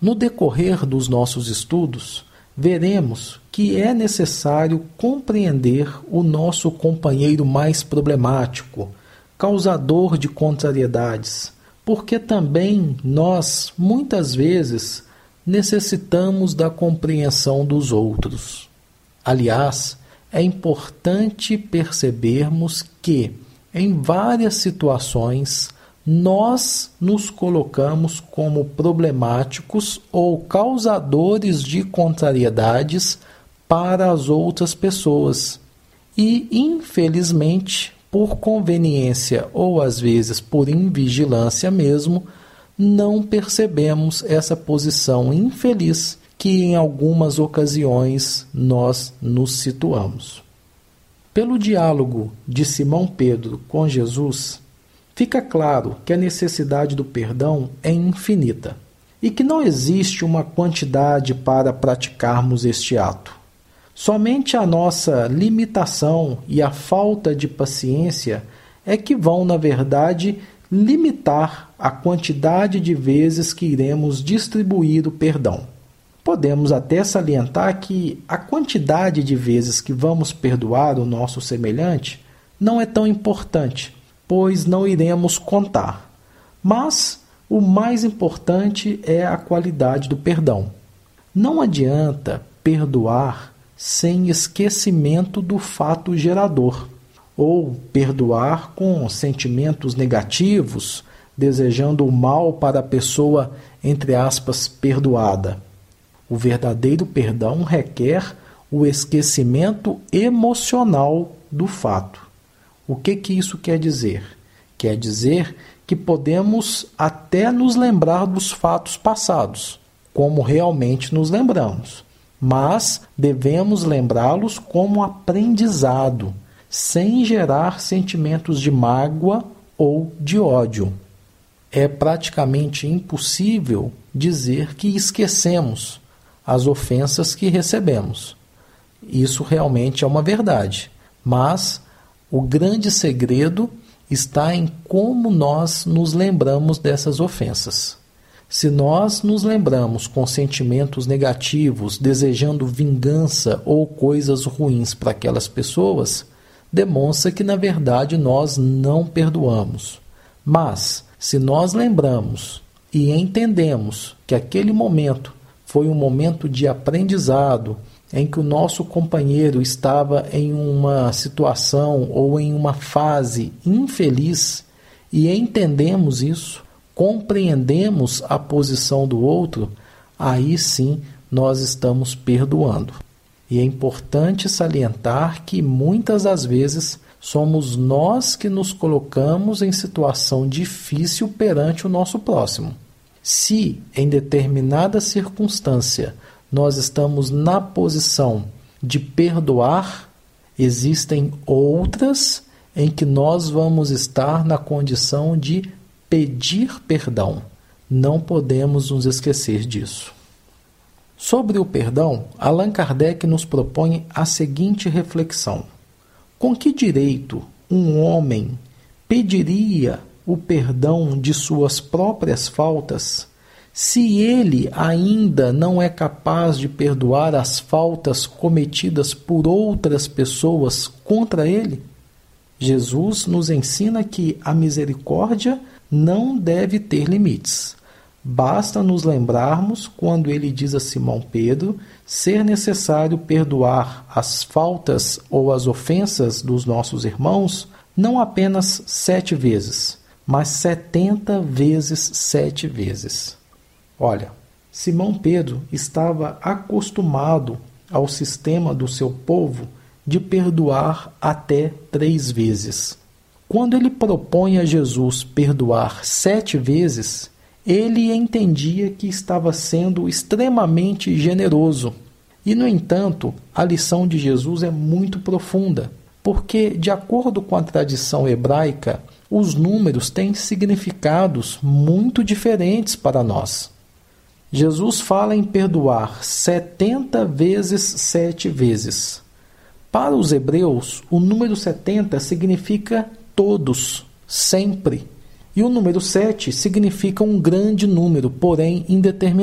No decorrer dos nossos estudos, veremos que é necessário compreender o nosso companheiro mais problemático, causador de contrariedades, porque também nós, muitas vezes, necessitamos da compreensão dos outros. Aliás, é importante percebermos que, em várias situações, nós nos colocamos como problemáticos ou causadores de contrariedades para as outras pessoas. E, infelizmente, por conveniência ou às vezes por invigilância mesmo, não percebemos essa posição infeliz que em algumas ocasiões nós nos situamos. Pelo diálogo de Simão Pedro com Jesus, fica claro que a necessidade do perdão é infinita e que não existe uma quantidade para praticarmos este ato. Somente a nossa limitação e a falta de paciência é que vão, na verdade, limitar a quantidade de vezes que iremos distribuir o perdão. Podemos até salientar que a quantidade de vezes que vamos perdoar o nosso semelhante não é tão importante, pois não iremos contar. Mas o mais importante é a qualidade do perdão. Não adianta perdoar sem esquecimento do fato gerador, ou perdoar com sentimentos negativos, desejando o mal para a pessoa, entre aspas, perdoada. O verdadeiro perdão requer o esquecimento emocional do fato. O que isso quer dizer? Quer dizer que podemos até nos lembrar dos fatos passados, como realmente nos lembramos, mas devemos lembrá-los como aprendizado, sem gerar sentimentos de mágoa ou de ódio. É praticamente impossível dizer que esquecemos as ofensas que recebemos. Isso realmente é uma verdade, mas o grande segredo está em como nós nos lembramos dessas ofensas. Se nós nos lembramos com sentimentos negativos, desejando vingança ou coisas ruins para aquelas pessoas, demonstra que, na verdade, nós não perdoamos. Mas, se nós lembramos e entendemos que aquele momento foi um momento de aprendizado, em que o nosso companheiro estava em uma situação ou em uma fase infeliz, e entendemos isso, compreendemos a posição do outro, aí sim nós estamos perdoando. E é importante salientar que muitas das vezes somos nós que nos colocamos em situação difícil perante o nosso próximo. Se, em determinada circunstância, nós estamos na posição de perdoar, existem outras em que nós vamos estar na condição de pedir perdão. Não podemos nos esquecer disso. Sobre o perdão, Allan Kardec nos propõe a seguinte reflexão: com que direito um homem pediria o perdão de suas próprias faltas, se ele ainda não é capaz de perdoar as faltas cometidas por outras pessoas contra ele? Jesus nos ensina que a misericórdia não deve ter limites. Basta nos lembrarmos quando ele diz a Simão Pedro ser necessário perdoar as faltas ou as ofensas dos nossos irmãos não apenas 7 vezes, mas 70 vezes 7 vezes. Olha, Simão Pedro estava acostumado ao sistema do seu povo de perdoar até 3 vezes. Quando ele propõe a Jesus perdoar 7 vezes, ele entendia que estava sendo extremamente generoso. E, no entanto, a lição de Jesus é muito profunda, porque, de acordo com a tradição hebraica, os números têm significados muito diferentes para nós. Jesus fala em perdoar 70 vezes 7 vezes. Para os hebreus, o número 70 significa todos, sempre. E o número 7 significa um grande número, porém indeterminado.